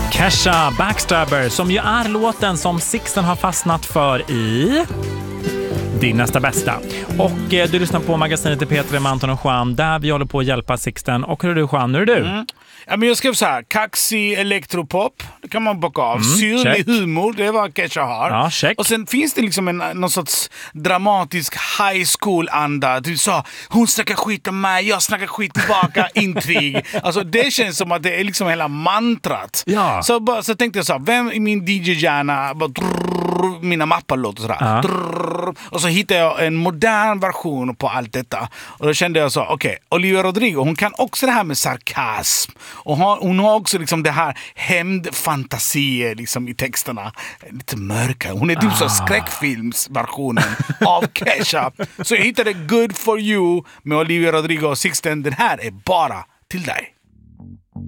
Kesha Backstabber, som ju är låten som Sixten har fastnat för i Din nästa bästa. Och du lyssnar på magasinet i Peter med Anton och Juan, där vi håller på att hjälpa Sixten. Och hur är du, Juan? Hur är du? Ja, men jag skrev så här: kaxig elektropop, det kan man bocka av. Syrlig humor, det är vad Kesha har. Ja, check. Och sen finns det liksom någon sorts dramatisk high school-anda. Du sa, hon snackar skit om mig, jag snackar skit tillbaka, intrig. Alltså det känns som att det är liksom hela mantrat. Ja. Så tänkte jag så här, vem i min DJ-hjärna, mina mappar låter sådär. Och så hittade jag en modern version på allt detta. Och då kände jag så, okej, Olivia Rodrigo, hon kan också det här med sarkasm. Och hon har också liksom det här hämndfantasier liksom i texterna. Lite mörka. Hon är typ så skräckfilmsversionen av Kesha. Så jag hittade Good For You med Olivia Rodrigo och Sixten. Den här är bara till dig.